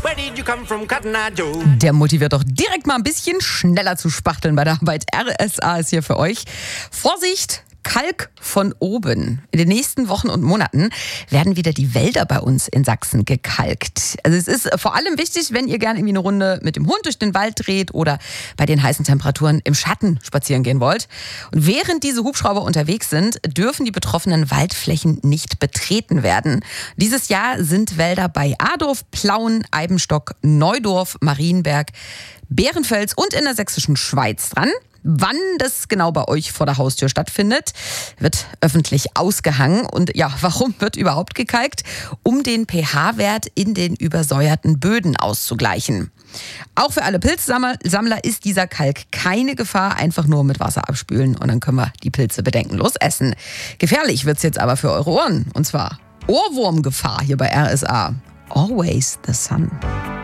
Where did you come from, Cotton Eye Joe? Der motiviert doch direkt mal ein bisschen schneller zu spachteln bei der Arbeit. RSA ist hier für euch. Vorsicht! Kalk von oben. In den nächsten Wochen und Monaten werden wieder die Wälder bei uns in Sachsen gekalkt. Also es ist vor allem wichtig, wenn ihr gerne irgendwie eine Runde mit dem Hund durch den Wald dreht oder bei den heißen Temperaturen im Schatten spazieren gehen wollt. Und während diese Hubschrauber unterwegs sind, dürfen die betroffenen Waldflächen nicht betreten werden. Dieses Jahr sind Wälder bei Adorf, Plauen, Eibenstock, Neudorf, Marienberg, Bärenfels und in der sächsischen Schweiz dran. Wann das genau bei euch vor der Haustür stattfindet, wird öffentlich ausgehangen. Und ja, warum wird überhaupt gekalkt? Um den pH-Wert in den übersäuerten Böden auszugleichen. Auch für alle Pilzsammler ist dieser Kalk keine Gefahr. Einfach nur mit Wasser abspülen und dann können wir die Pilze bedenkenlos essen. Gefährlich wird's jetzt aber für eure Ohren. Und zwar Ohrwurmgefahr hier bei RSA. Always the sun.